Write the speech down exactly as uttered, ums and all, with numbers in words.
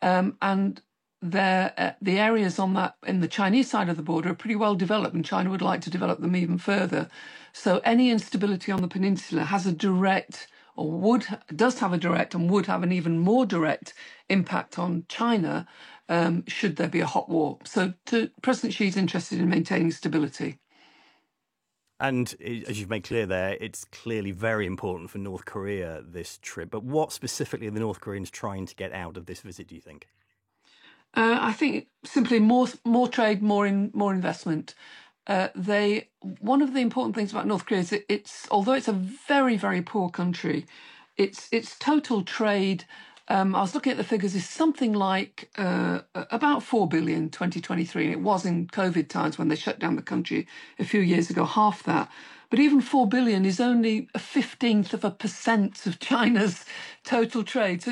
Um, and there, uh, the areas on that in the Chinese side of the border are pretty well developed, and China would like to develop them even further. So any instability on the peninsula has a direct, or would does have a direct, and would have an even more direct impact on China, um, should there be a hot war. So to, President Xi is interested in maintaining stability. And as you've made clear there, it's clearly very important for North Korea, this trip. But what specifically are the North Koreans trying to get out of this visit, do you think? Uh, I think simply more more trade, more in more investment. Uh, they one of the important things about North Korea is that it's although it's a very very poor country, its its total trade. Um, I was looking at the figures, is something like uh, about four billion in twenty twenty-three. And it was in COVID times when they shut down the country a few years ago, half that. But even four billion is only a fifteenth of a percent of China's total trade. So